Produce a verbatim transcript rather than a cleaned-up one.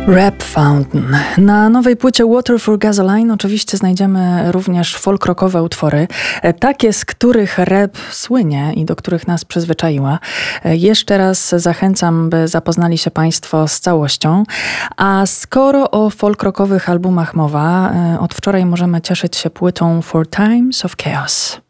Rap Fountain. Na nowej płycie Water for Gasoline oczywiście znajdziemy również folk-rockowe utwory, takie, z których rap słynie i do których nas przyzwyczaiła. Jeszcze raz zachęcam, by zapoznali się Państwo z całością. A skoro o folk-rockowych albumach mowa, od wczoraj możemy cieszyć się płytą Four Times of Chaos.